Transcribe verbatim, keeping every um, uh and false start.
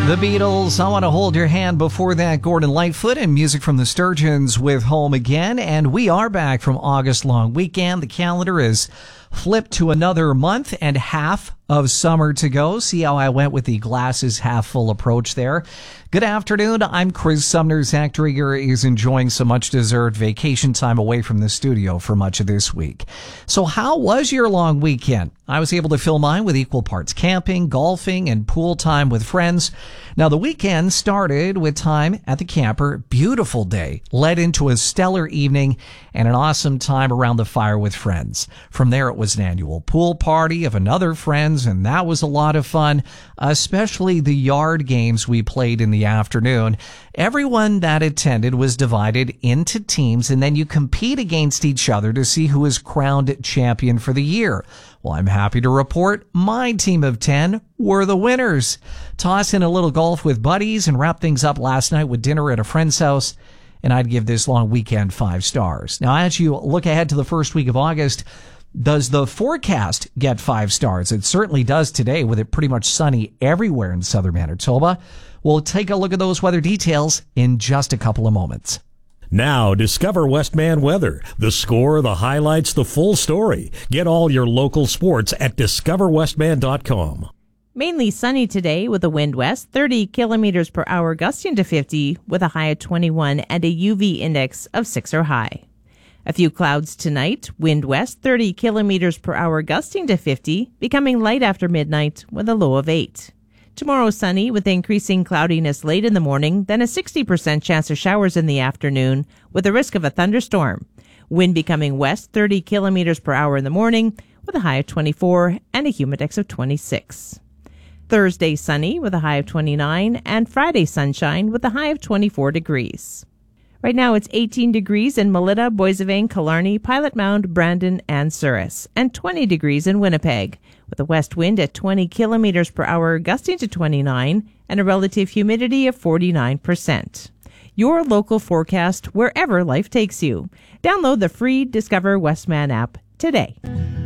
The Beatles, I Want to Hold Your Hand. Before that, Gordon Lightfoot and music from the Sturgeons with Home Again. And we are back from August long weekend. The calendar is flipped to another month and half of summer to go. See how I went with the glasses half full approach there. Good afternoon. I'm Chris Sumner. Zach Drieger is enjoying some much deserved vacation time away from the studio for much of this week. So how was your long weekend? I was able to fill mine with equal parts camping, golfing, and pool time with friends. Now, the weekend started with time at the camper. Beautiful day, led into a stellar evening and an awesome time around the fire with friends. From there, it was an annual pool party of another friends, and that was a lot of fun, especially the yard games we played in the afternoon. Everyone that attended was divided into teams, and then you compete against each other to see who is crowned champion for the year. Well, I'm happy to report my team of ten were the winners. Toss in a little golf with buddies and wrap things up last night with dinner at a friend's house, and I'd give this long weekend five stars. Now, as you look ahead to the first week of August, does the forecast get five stars? It certainly does today, with it pretty much sunny everywhere in southern Manitoba. We'll take a look at those weather details in just a couple of moments. Now, discover Westman Weather. The score, the highlights, the full story. Get all your local sports at discover westman dot com. Mainly sunny today with a wind west, thirty kilometers per hour gusting to fifty with a high of twenty-one and a U V index of six or high. A few clouds tonight, wind west, thirty kilometers per hour gusting to fifty, becoming light after midnight with a low of eight. Tomorrow sunny with increasing cloudiness late in the morning, then a sixty percent chance of showers in the afternoon with a risk of a thunderstorm. Wind becoming west, thirty kilometers per hour in the morning with a high of twenty-four and a humidex of twenty-six. Thursday sunny with a high of twenty-nine and Friday sunshine with a high of twenty-four degrees. Right now it's eighteen degrees in Melita, Boissevain, Killarney, Pilot Mound, Brandon, and Souris, and twenty degrees in Winnipeg, with a west wind at twenty kilometers per hour gusting to twenty-nine and a relative humidity of forty-nine percent. Your local forecast wherever life takes you. Download the free Discover Westman app today.